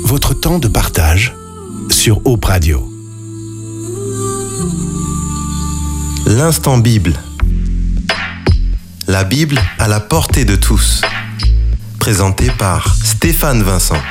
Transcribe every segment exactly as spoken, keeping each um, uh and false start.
votre temps de partage sur Hope Radio. L'instant Bible. La Bible à la portée de tous. Présenté par Stéphane Vincent.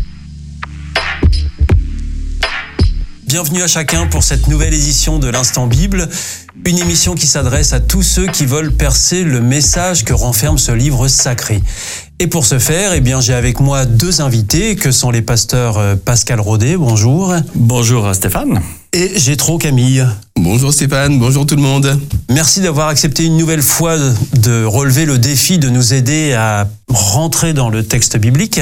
Bienvenue à chacun pour cette nouvelle édition de l'Instant Bible, une émission qui s'adresse à tous ceux qui veulent percer le message que renferme ce livre sacré. Et pour ce faire, eh bien, j'ai avec moi deux invités que sont les pasteurs Pascal Rodet, bonjour. Bonjour Stéphane. Et Jétro Camille. Bonjour Stéphane, bonjour tout le monde. Merci d'avoir accepté une nouvelle fois de relever le défi de nous aider à rentrer dans le texte biblique.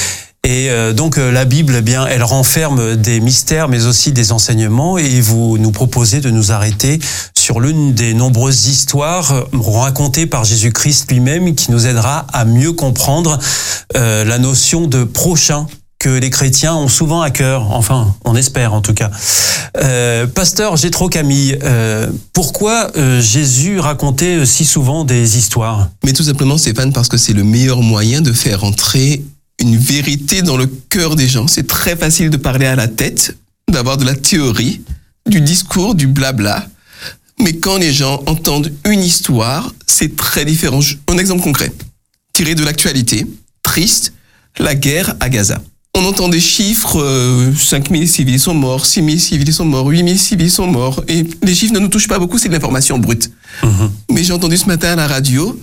Et euh, donc euh, la Bible, eh bien, elle renferme des mystères, mais aussi des enseignements. Et vous nous proposez de nous arrêter sur l'une des nombreuses histoires racontées par Jésus-Christ lui-même, qui nous aidera à mieux comprendre euh, la notion de prochain que les chrétiens ont souvent à cœur. Enfin, on espère en tout cas. Euh, Pasteur Jétro Camille, euh, pourquoi euh, Jésus racontait si souvent des histoires ? Mais tout simplement Stéphane, parce que c'est le meilleur moyen de faire entrer une vérité dans le cœur des gens. C'est très facile de parler à la tête, d'avoir de la théorie, du discours, du blabla. Mais quand les gens entendent une histoire, c'est très différent. Un exemple concret, tiré de l'actualité, triste, la guerre à Gaza. On entend des chiffres, euh, cinq mille civils sont morts, six mille civils sont morts, huit mille civils sont morts. Et les chiffres ne nous touchent pas beaucoup, c'est de l'information brute. Mmh. Mais j'ai entendu ce matin à la radio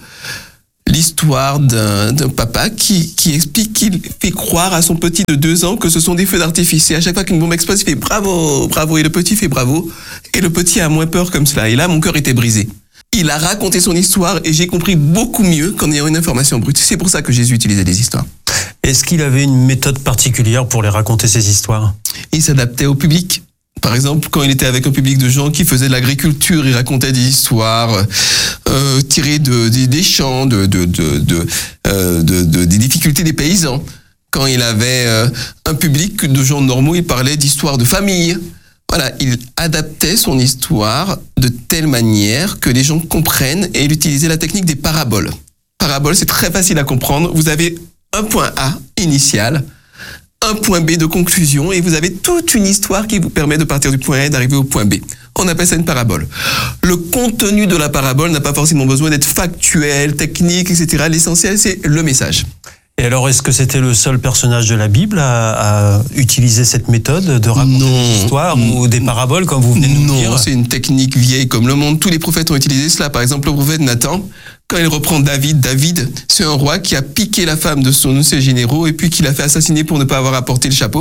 l'histoire d'un, d'un papa qui, qui explique qu'il fait croire à son petit de deux ans que ce sont des feux d'artifice. Et à chaque fois qu'une bombe explose, il fait bravo, bravo. Et le petit fait bravo. Et le petit a moins peur comme cela. Et là, mon cœur était brisé. Il a raconté son histoire et j'ai compris beaucoup mieux qu'en ayant une information brute. C'est pour ça que Jésus utilisait des histoires. Est-ce qu'il avait une méthode particulière pour les raconter, ces histoires ? Il s'adaptait au public. Par exemple, quand il était avec un public de gens qui faisaient de l'agriculture, il racontait des histoires euh, tirées de, de, des champs, de, de, de, de, euh, de, de, des difficultés des paysans. Quand il avait euh, un public de gens normaux, il parlait d'histoires de famille. Voilà, il adaptait son histoire de telle manière que les gens comprennent, et il utilisait la technique des paraboles. Parabole, c'est très facile à comprendre. Vous avez un point A initial, un point B de conclusion, et vous avez toute une histoire qui vous permet de partir du point A et d'arriver au point B. On appelle ça une parabole. Le contenu de la parabole n'a pas forcément besoin d'être factuel, technique, et cetera. L'essentiel, c'est le message. Et alors, est-ce que c'était le seul personnage de la Bible à, à utiliser cette méthode de raconter non. des histoires ou des paraboles, comme vous venez de nous non, dire ? Non, c'est une technique vieille comme le monde. Tous les prophètes ont utilisé cela. Par exemple, le prophète Nathan, quand il reprend David, David, c'est un roi qui a piqué la femme de son de ses généraux et puis qui l'a fait assassiner pour ne pas avoir apporté le chapeau.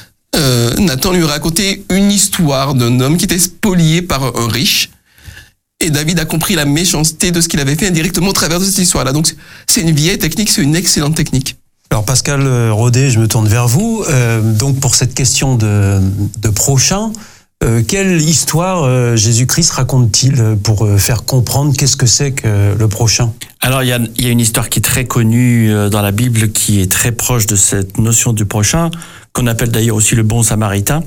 Euh, Nathan lui racontait une histoire d'un homme qui était spolié par un riche. Et David a compris la méchanceté de ce qu'il avait fait indirectement au travers de cette histoire-là. Donc, c'est une vieille technique, c'est une excellente technique. Alors, Pascal Rodet, je me tourne vers vous. Euh, donc, pour cette question de, de prochain, euh, quelle histoire euh, Jésus-Christ raconte-t-il pour euh, faire comprendre qu'est-ce que c'est que le prochain ? Alors, il y a, il y a une histoire qui est très connue dans la Bible, qui est très proche de cette notion du prochain, qu'on appelle d'ailleurs aussi le bon samaritain,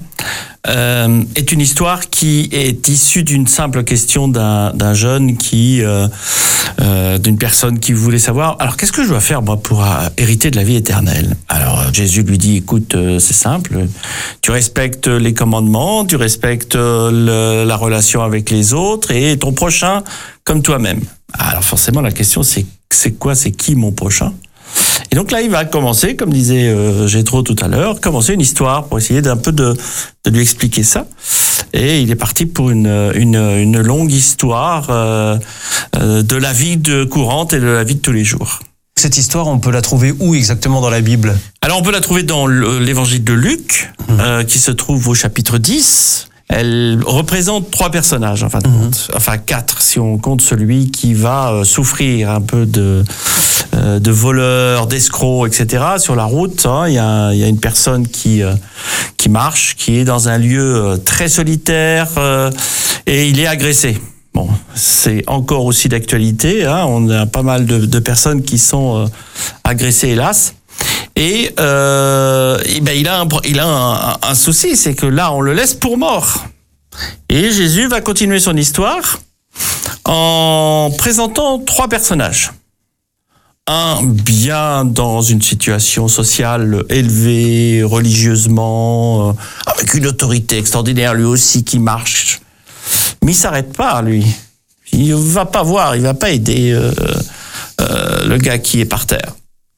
euh, est une histoire qui est issue d'une simple question d'un, d'un jeune qui, euh, euh, d'une personne qui voulait savoir, alors qu'est-ce que je dois faire moi pour euh, hériter de la vie éternelle ? Alors Jésus lui dit, écoute, euh, c'est simple, tu respectes les commandements, tu respectes le, la relation avec les autres et ton prochain comme toi-même. Alors forcément la question c'est, c'est quoi, c'est qui mon prochain ? Et donc là, il va commencer, comme disait euh, Jétro tout à l'heure, commencer une histoire pour essayer d'un peu de, de lui expliquer ça. Et il est parti pour une, une, une longue histoire euh, euh, de la vie de courante et de la vie de tous les jours. Cette histoire, on peut la trouver où exactement dans la Bible ? Alors, on peut la trouver dans l'évangile de Luc, mmh. euh, qui se trouve au chapitre dix. Elle représente trois personnages, en fin de compte. Mmh. Enfin, quatre, si on compte celui qui va euh, souffrir un peu de, euh, de voleurs, d'escrocs, et cetera. Sur la route, hein, il y a, il y a une personne qui, euh, qui marche, qui est dans un lieu euh, très solitaire, euh, et il est agressé. Bon, c'est encore aussi d'actualité, hein. On a pas mal de, de personnes qui sont euh, agressées, hélas. Et, euh, et ben il a un, il a un, un souci, c'est que là on le laisse pour mort. Et Jésus va continuer son histoire en présentant trois personnages. un, bien dans une situation sociale élevée, religieusement, euh, avec une autorité extraordinaire, lui aussi qui marche. Mais il s'arrête pas, lui. Il va pas voir, il va pas aider euh, euh, le gars qui est par terre.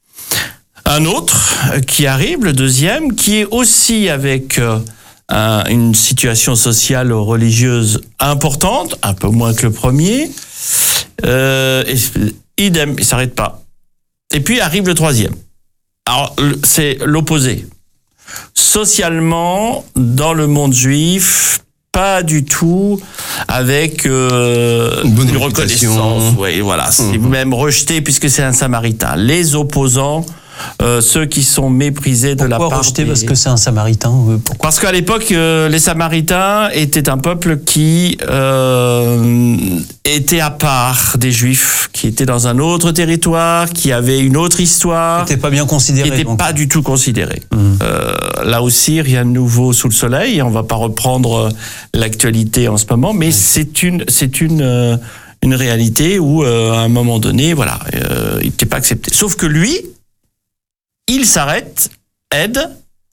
Un autre qui arrive, le deuxième, qui est aussi avec euh, un, une situation sociale religieuse importante, un peu moins que le premier. Euh, et, idem, il s'arrête pas. Et puis arrive le troisième. Alors, c'est l'opposé. Socialement, dans le monde juif, pas du tout avec euh, une, une reconnaissance. Oui, voilà. C'est mmh. même rejeté puisque c'est un Samaritain. Les opposants, euh, ceux qui sont méprisés Pourquoi de la part. Pourquoi rejeté des... parce que c'est un Samaritain? Pourquoi? Parce qu'à l'époque, euh, les Samaritains étaient un peuple qui euh, était à part des Juifs, qui était dans un autre territoire, qui avait une autre histoire. Qui n'était pas bien considéré. Qui n'était pas du tout considéré. Mmh. Euh, là aussi, rien de nouveau sous le soleil. On ne va pas reprendre l'actualité en ce moment, mais mmh. c'est une, c'est une, euh, une réalité où, euh, à un moment donné, voilà, euh, il n'était pas accepté. Sauf que lui, il s'arrête, aide,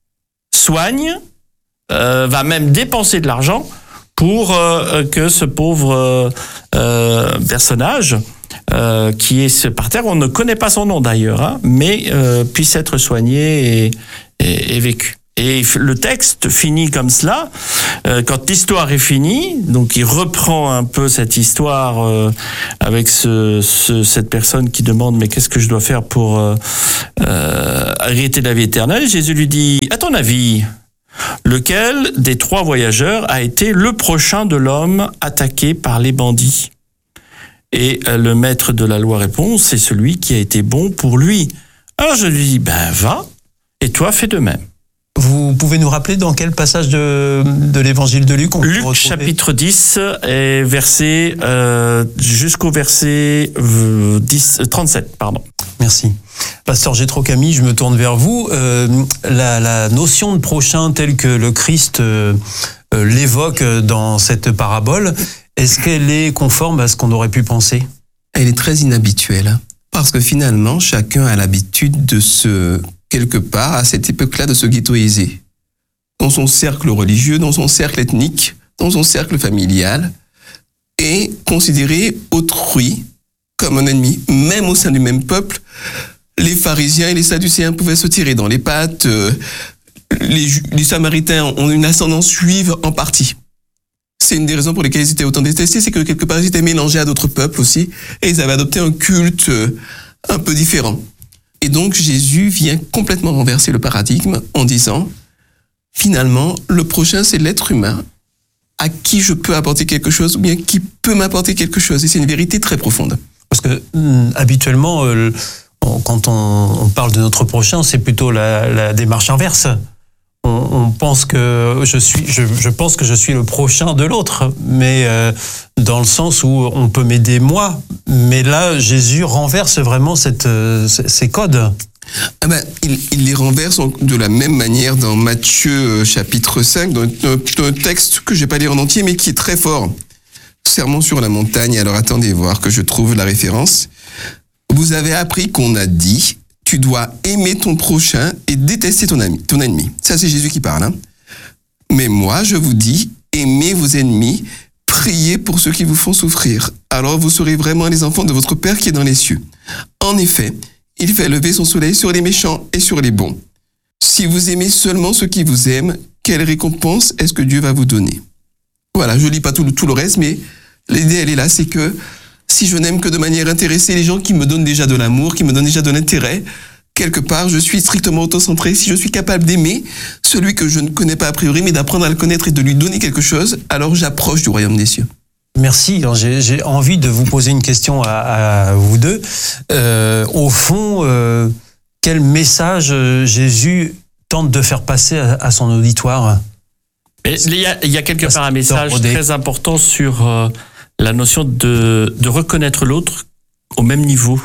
soigne, euh, va même dépenser de l'argent pour euh, que ce pauvre euh, personnage euh, qui est par terre, on ne connaît pas son nom d'ailleurs, hein, mais euh, puisse être soigné et, et, et vécu. Et le texte finit comme cela. Euh, quand l'histoire est finie, donc il reprend un peu cette histoire euh, avec ce, ce, cette personne qui demande mais qu'est-ce que je dois faire pour euh, euh, hériter de la vie éternelle. Jésus lui dit, à ton avis, lequel des trois voyageurs a été le prochain de l'homme attaqué par les bandits? Et le maître de la loi répond, c'est celui qui a été bon pour lui. Alors je lui dis, ben va, et toi fais de même. Vous pouvez nous rappeler dans quel passage de, de l'évangile de Luc on Luc peut chapitre dix et verset euh, jusqu'au verset euh, dix, trente-sept, pardon. Merci. Pasteur Jétro Camille, je me tourne vers vous. Euh, la, la notion de prochain telle que le Christ euh, euh, l'évoque dans cette parabole, est-ce qu'elle est conforme à ce qu'on aurait pu penser? Elle est très inhabituelle, parce que finalement, chacun a l'habitude de se... quelque part, à cette époque-là, de se ghettoiser. Dans son cercle religieux, dans son cercle ethnique, dans son cercle familial, et considérer autrui comme un ennemi. Même au sein du même peuple, les pharisiens et les sadducéens pouvaient se tirer dans les pattes. Les, les Samaritains ont une ascendance juive en partie. C'est une des raisons pour lesquelles ils étaient autant détestés, c'est que quelque part, ils étaient mélangés à d'autres peuples aussi, et ils avaient adopté un culte un peu différent. Et donc, Jésus vient complètement renverser le paradigme en disant, finalement, le prochain, c'est l'être humain à qui je peux apporter quelque chose, ou bien qui peut m'apporter quelque chose. Et c'est une vérité très profonde. Parce que, hum, habituellement, euh, on, quand on, on parle de notre prochain, c'est plutôt la, la démarche inverse. On, on pense que je suis, je, je pense que je suis le prochain de l'autre, mais euh, dans le sens où on peut m'aider moi. Mais là, Jésus renverse vraiment cette, euh, ces codes. Ah ben, il, il les renverse de la même manière dans Matthieu chapitre cinq, dans un, un texte que je vais pas lire en entier, mais qui est très fort. Sermon sur la montagne. Alors attendez voir que je trouve la référence. Vous avez appris qu'on a dit, tu dois aimer ton prochain et détester ton ami, ton ennemi. Ça, c'est Jésus qui parle. Hein. Mais moi, je vous dis, aimez vos ennemis, priez pour ceux qui vous font souffrir. Alors vous serez vraiment les enfants de votre Père qui est dans les cieux. En effet, il fait lever son soleil sur les méchants et sur les bons. Si vous aimez seulement ceux qui vous aiment, quelle récompense est-ce que Dieu va vous donner? Voilà, je lis pas tout le, tout le reste, mais l'idée, elle est là, c'est que si je n'aime que de manière intéressée les gens qui me donnent déjà de l'amour, qui me donnent déjà de l'intérêt, quelque part, je suis strictement auto-centré. Si je suis capable d'aimer celui que je ne connais pas a priori, mais d'apprendre à le connaître et de lui donner quelque chose, alors j'approche du royaume des cieux. Merci. J'ai, j'ai envie de vous poser une question à, à vous deux. Euh, au fond, euh, quel message Jésus tente de faire passer à, à son auditoire? Il y a, il y a quelque part un message très important sur euh, la notion de, de reconnaître l'autre au même niveau.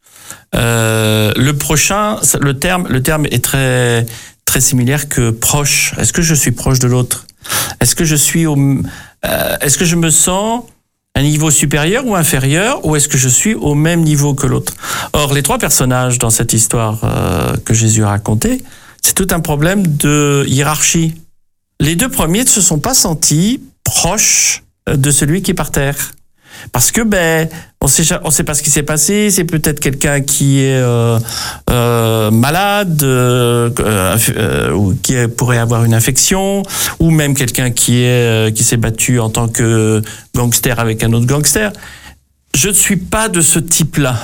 Euh, le prochain, le terme, le terme est très, très similaire que proche. Est-ce que je suis proche de l'autre? Est-ce que je suis au, euh, est-ce que je me sens un niveau supérieur ou inférieur, ou est-ce que je suis au même niveau que l'autre? Or, les trois personnages dans cette histoire euh, que Jésus a racontée, c'est tout un problème de hiérarchie. Les deux premiers ne se sont pas sentis proches de celui qui est par terre. Parce que ben on sait on sait pas ce qui s'est passé, c'est peut-être quelqu'un qui est euh, euh, malade euh, euh, ou qui pourrait avoir une infection, ou même quelqu'un qui est euh, qui s'est battu en tant que gangster avec un autre gangster. Je ne suis pas de ce type-là.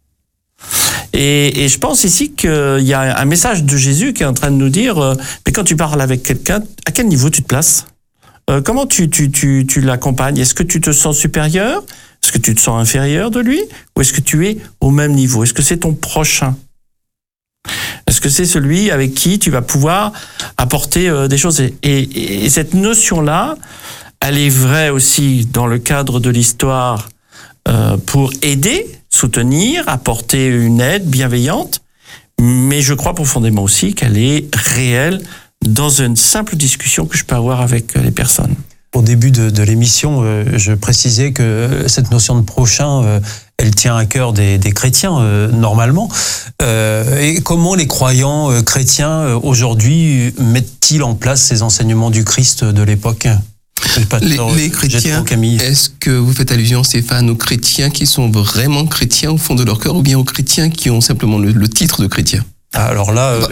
Et, et je pense ici qu'il y a un message de Jésus qui est en train de nous dire euh, mais quand tu parles avec quelqu'un, à quel niveau tu te places? Euh, comment tu, tu, tu, tu l'accompagnes? Est-ce que tu te sens supérieur? Est-ce que tu te sens inférieur de lui? Ou est-ce que tu es au même niveau? Est-ce que c'est ton prochain? Est-ce que c'est celui avec qui tu vas pouvoir apporter euh, des choses? Et, et, et cette notion-là, elle est vraie aussi dans le cadre de l'histoire euh, pour aider, soutenir, apporter une aide bienveillante. Mais je crois profondément aussi qu'elle est réelle dans une simple discussion que je peux avoir avec les personnes. Au début de, de l'émission, euh, je précisais que cette notion de prochain, euh, elle tient à cœur des, des chrétiens, euh, normalement. Euh, et comment les croyants euh, chrétiens, euh, aujourd'hui, mettent-ils en place ces enseignements du Christ de l'époque? Les, les chrétiens, est-ce que vous faites allusion, Stéphane, aux chrétiens qui sont vraiment chrétiens au fond de leur cœur, ou bien aux chrétiens qui ont simplement le, le titre de chrétien? Alors là, euh,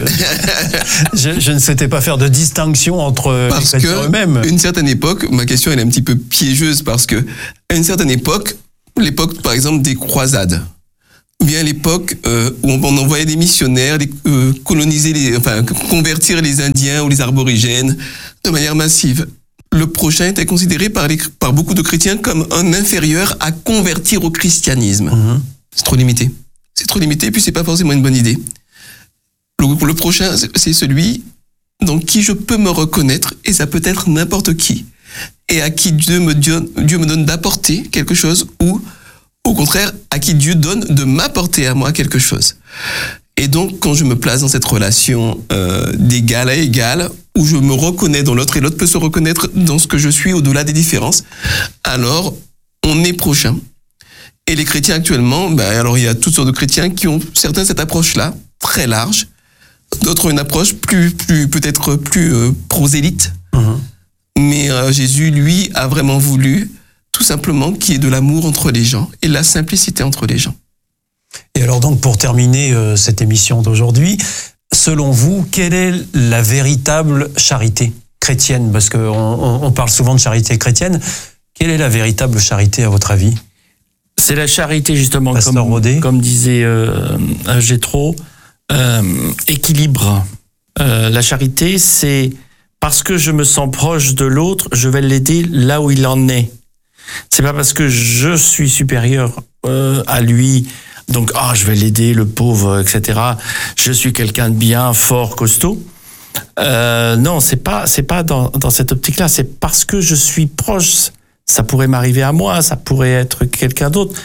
je, je ne souhaitais pas faire de distinction entre parce les chrétiens eux-mêmes. Une certaine époque, ma question elle est un petit peu piégeuse, parce que à une certaine époque, l'époque par exemple des croisades, ou bien l'époque euh, où on envoyait des missionnaires, les, euh, coloniser, les, enfin convertir les Indiens ou les aborigènes de manière massive. Le prochain était considéré par, les, par beaucoup de chrétiens comme un inférieur à convertir au christianisme. Mmh. C'est trop limité. C'est trop limité, et puis c'est pas forcément une bonne idée. Le, le prochain, c'est celui dans qui je peux me reconnaître, et ça peut être n'importe qui, et à qui Dieu me donne, Dieu me donne d'apporter quelque chose, ou au contraire, à qui Dieu donne de m'apporter à moi quelque chose. Et donc, quand je me place dans cette relation euh, d'égal à égal, où je me reconnais dans l'autre et l'autre peut se reconnaître dans ce que je suis au-delà des différences, alors on est prochain. Et les chrétiens actuellement, ben, alors il y a toutes sortes de chrétiens qui ont certains cette approche-là, très large, d'autres une approche plus, plus peut-être plus euh, prosélyte. Mmh. Mais euh, Jésus, lui, a vraiment voulu tout simplement qu'il y ait de l'amour entre les gens et la simplicité entre les gens. Et alors donc, pour terminer euh, cette émission d'aujourd'hui, selon vous, quelle est la véritable charité chrétienne? Parce qu'on on, on parle souvent de charité chrétienne. Quelle est la véritable charité à votre avis? C'est la charité justement, comme, comme disait euh, Jétro, euh, équilibre. Euh, la charité, c'est parce que je me sens proche de l'autre, je vais l'aider là où il en est. C'est pas parce que je suis supérieur euh, à lui, donc ah je vais l'aider, le pauvre, et cetera. Je suis quelqu'un de bien, fort, costaud. Euh, non, c'est pas c'est pas dans dans cette optique-là. C'est parce que je suis proche. Ça pourrait m'arriver à moi, ça pourrait être quelqu'un d'autre.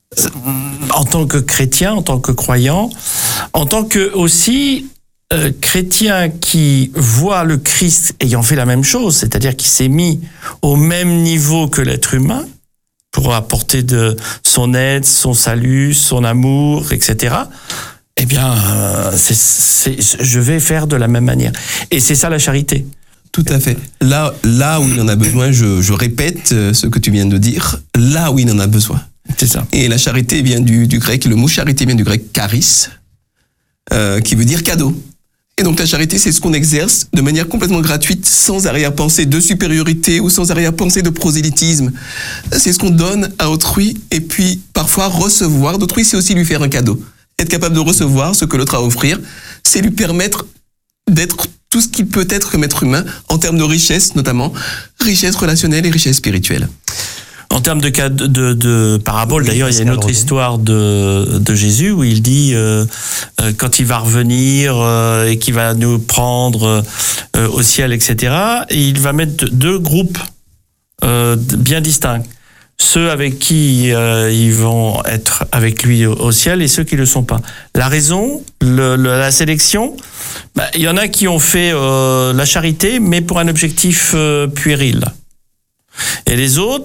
En tant que chrétien, en tant que croyant, en tant que aussi euh, chrétien qui voit le Christ ayant fait la même chose, c'est-à-dire qui s'est mis au même niveau que l'être humain pour apporter de son aide, son salut, son amour, et cetera. Eh bien, euh, c'est, c'est, je vais faire de la même manière. Et c'est ça la charité. Tout à fait. Là, là où il en a besoin, je, je répète ce que tu viens de dire, là où il en a besoin. C'est ça. Et la charité vient du, du grec, le mot charité vient du grec charis, euh, qui veut dire cadeau. Et donc la charité, c'est ce qu'on exerce de manière complètement gratuite, sans arrière-pensée de supériorité ou sans arrière-pensée de prosélytisme. C'est ce qu'on donne à autrui, et puis parfois recevoir d'autrui, c'est aussi lui faire un cadeau. Être capable de recevoir ce que l'autre a à offrir, c'est lui permettre d'être tout ce qu'il peut être comme être humain, en termes de richesse notamment, richesse relationnelle et richesse spirituelle. En termes de, cas de, de, de parabole, d'ailleurs, il y a une autre histoire de, de Jésus où il dit, euh, euh, quand il va revenir euh, et qu'il va nous prendre euh, au ciel, et cetera, et il va mettre deux groupes euh, bien distincts. Ceux avec qui euh, ils vont être avec lui au, au ciel et ceux qui ne le sont pas. La raison, le, le, la sélection, bah, il y en a qui ont fait euh, la charité, mais pour un objectif euh, puéril. Et les autres,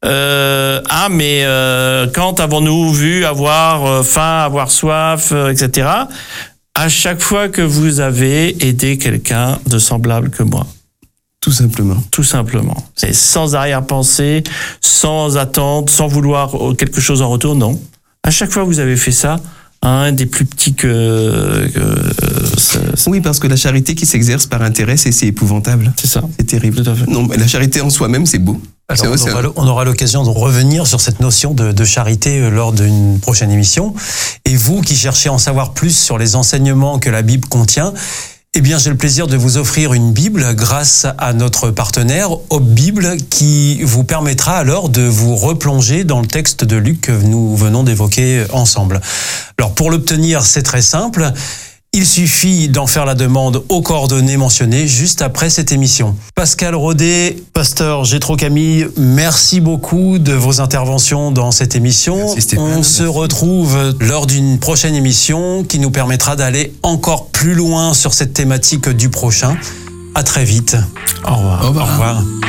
Euh, ah, mais euh, quand avons-nous vu avoir euh, faim, avoir soif, euh, et cetera. À chaque fois que vous avez aidé quelqu'un de semblable que moi. Tout simplement. Tout simplement. Et sans arrière-pensée, sans attente, sans vouloir quelque chose en retour, non. À chaque fois que vous avez fait ça, un des plus petits que... que ça, ça... Oui, parce que la charité qui s'exerce par intérêt, c'est, c'est épouvantable. C'est ça. C'est terrible. Tout à fait. Non, mais la charité en soi-même, c'est beau. Alors, c'est on, aura, on aura l'occasion de revenir sur cette notion de, de charité lors d'une prochaine émission. Et vous qui cherchez à en savoir plus sur les enseignements que la Bible contient, eh bien, j'ai le plaisir de vous offrir une Bible grâce à notre partenaire Hope Bible qui vous permettra alors de vous replonger dans le texte de Luc que nous venons d'évoquer ensemble. Alors, pour l'obtenir, c'est très simple. Il suffit d'en faire la demande aux coordonnées mentionnées juste après cette émission. Pascal Rodet, pasteur Jétro Camille, merci beaucoup de vos interventions dans cette émission. Merci Stéphane, On merci. se retrouve lors d'une prochaine émission qui nous permettra d'aller encore plus loin sur cette thématique du prochain. À très vite. Au revoir. Au revoir. Au revoir.